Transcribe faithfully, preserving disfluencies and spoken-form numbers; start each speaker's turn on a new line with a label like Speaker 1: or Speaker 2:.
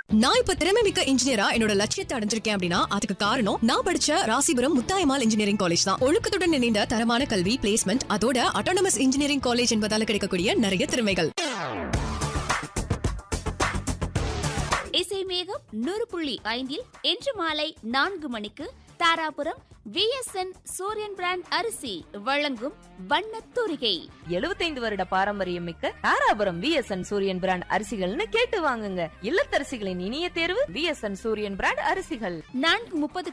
Speaker 1: நான் இப்ப திறமை மிக்க இன்ஜினியரா என்னோட லட்சியத்தை அடைஞ்சிருக்கேன் அப்படின்னா அதுக்கு காரணம் நான் படிச்ச ராசிபுரம் முத்தாயமால் இன்ஜினியரிங் காலேஜ் தான். ஒழுக்கத்துடன் இணைந்த தரமான கல்வி, பிளேஸ்மெண்ட், அதோட அட்டானமஸ் இன்ஜினியரிங் காலேஜ் என்பதால கிடைக்கக்கூடிய நிறைய திறமைகள்.
Speaker 2: இசை மேகம் நூறு புள்ளி ஐந்தில் இன்று மாலை நான்கு மணிக்கு தாராபுரம் வி எஸ் என் சூரியன் பிராண்ட் அரிசி வழங்கும் வண்ணத் தூரிகை.
Speaker 3: எழுபத்தைந்து வருட பாரம்பரியம் மிக்க தாராபுரம் வி எஸ் என் சூரியன் பிராண்ட் அரிசிகள்னு கேட்டு வாங்குங்க. இல்லத்தரசிகளின் இனிய தேர்வு வி எஸ் என் சூரியன் பிராண்ட் அரிசிகள்.
Speaker 2: நான்கு முப்பது